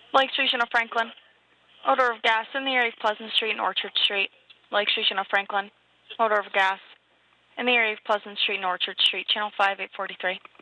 Lake Station of Franklin. Odor of gas in the area of Pleasant Street and Orchard Street. Lake Station of Franklin. Odor of gas in the area of Pleasant Street and Orchard Street. Channel 5, 843.